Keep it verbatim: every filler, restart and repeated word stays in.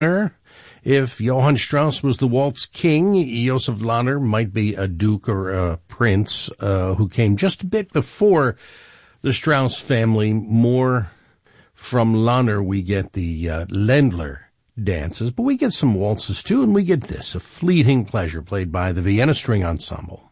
If Johann Strauss was the waltz king, Joseph Lahner might be a duke or a prince uh, who came just a bit before the Strauss family. More from Lahner, we get the uh, Ländler dances, but we get some waltzes too, and we get this, a fleeting pleasure played by the Vienna String Ensemble.